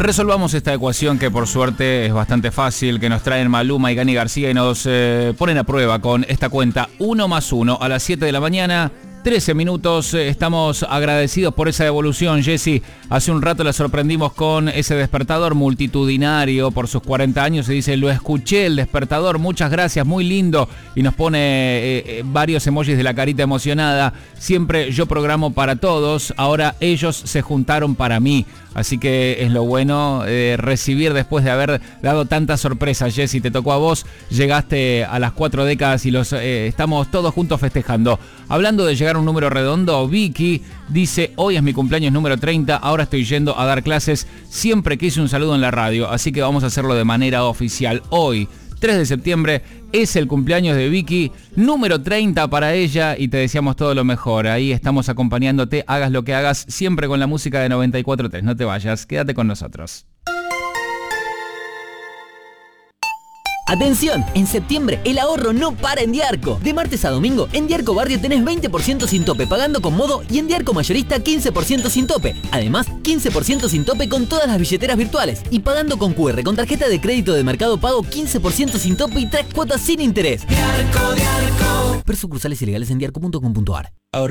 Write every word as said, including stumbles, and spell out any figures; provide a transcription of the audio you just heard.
Resolvamos esta ecuación que por suerte es bastante fácil, que nos traen Maluma y Gani García y nos eh, ponen a prueba con esta cuenta uno más uno a las siete de la mañana. trece minutos, estamos agradecidos por esa evolución, Jessy. Hace un rato la sorprendimos con ese despertador multitudinario por sus cuarenta años y dice, lo escuché el despertador, muchas gracias, muy lindo. Y nos pone eh, eh, varios emojis de la carita emocionada. Siempre yo programo para todos, ahora ellos se juntaron para mí. Así que es lo bueno eh, recibir después de haber dado tantas sorpresas, Jessy. Te tocó a vos, llegaste a las cuatro décadas y los eh, estamos todos juntos festejando. Hablando de llegar a un número redondo, Vicky dice, hoy es mi cumpleaños número treinta, ahora estoy yendo a dar clases, siempre quise un saludo en la radio, así que vamos a hacerlo de manera oficial. Hoy, tres de septiembre, es el cumpleaños de Vicky, número treinta para ella y te deseamos todo lo mejor. Ahí estamos acompañándote, hagas lo que hagas, siempre con la música de noventa y cuatro punto tres. No te vayas, quédate con nosotros. Atención, en septiembre el ahorro no para en Diarco. De martes a domingo, en Diarco Barrio tenés veinte por ciento sin tope pagando con modo y en Diarco Mayorista quince por ciento sin tope. Además, quince por ciento sin tope con todas las billeteras virtuales. Y pagando con Q R con tarjeta de crédito de Mercado Pago quince por ciento sin tope y tres cuotas sin interés. Diarco, Diarco. Ver sucursales ilegales en diarco punto com punto ar.